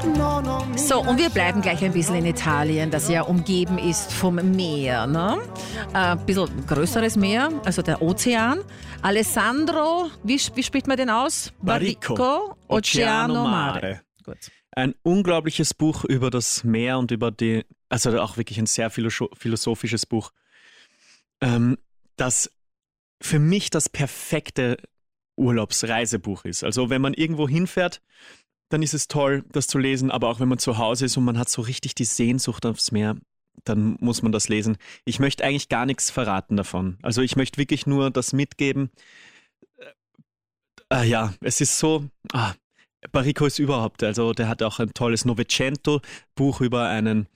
So, und wir bleiben gleich ein bisschen in Italien, das ja umgeben ist vom Meer. Ne? Ein bisschen größeres Meer, also der Ozean. Alessandro, wie spricht man den aus? Baricco, Oceano Mare. Gut. Ein unglaubliches Buch über das Meer und über die, also auch wirklich ein sehr philosophisches Buch, das für mich das perfekte Urlaubsreisebuch ist. Also wenn man irgendwo hinfährt, dann ist es toll, das zu lesen, aber auch wenn man zu Hause ist und man hat so richtig die Sehnsucht aufs Meer, dann muss man das lesen. Ich möchte eigentlich gar nichts verraten davon. Also ich möchte wirklich nur das mitgeben. Ja, es ist so, Baricco ist überhaupt, also der hat auch ein tolles Novecento-Buch über einen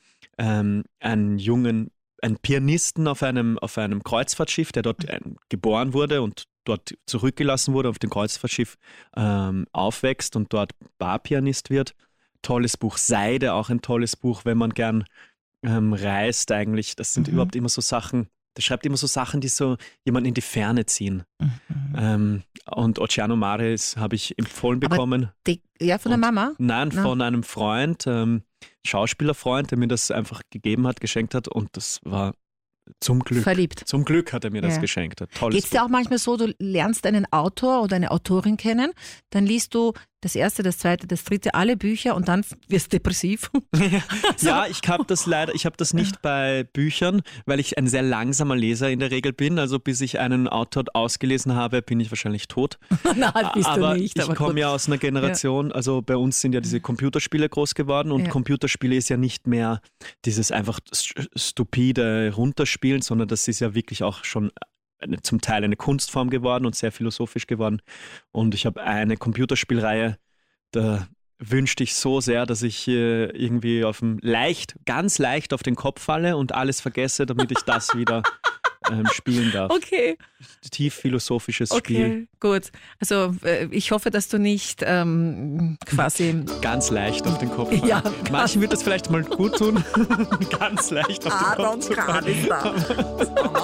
Pianisten auf einem Kreuzfahrtschiff, der dort geboren wurde und dort zurückgelassen wurde, auf dem Kreuzfahrtschiff aufwächst und dort Barpianist wird. Tolles Buch. Seide, auch ein tolles Buch, wenn man gern reist eigentlich. Das sind überhaupt immer so Sachen, der schreibt immer so Sachen, die so jemanden in die Ferne ziehen. Und Oceano Mare habe ich empfohlen bekommen. Von der Mama? Nein, von einem Freund, Schauspielerfreund, der mir das einfach gegeben hat, geschenkt hat, und das war zum Glück. Verliebt. Zum Glück hat er mir das geschenkt. Geht es dir auch manchmal so, du lernst einen Autor oder eine Autorin kennen, dann liest du das erste, das zweite, das dritte, alle Bücher und dann wirst du depressiv. Ja, ich habe das nicht bei Büchern, weil ich ein sehr langsamer Leser in der Regel bin. Also bis ich einen Autor ausgelesen habe, bin ich wahrscheinlich tot. Nein, bist du nicht. Ich komme ja aus einer Generation, also bei uns sind ja diese Computerspiele groß geworden und Computerspiele ist ja nicht mehr dieses einfach stupide Runterspielen, sondern das ist ja wirklich auch schon zum Teil eine Kunstform geworden und sehr philosophisch geworden. Und ich habe eine Computerspielreihe, da wünschte ich so sehr, dass ich irgendwie ganz leicht auf den Kopf falle und alles vergesse, damit ich das wieder spielen darf. Okay. Tief philosophisches Spiel. Gut. Also ich hoffe, dass du nicht quasi... Ganz leicht auf den Kopf fallen. Ja, manchen wird das vielleicht mal gut tun, ganz leicht auf den Kopf zu fallen.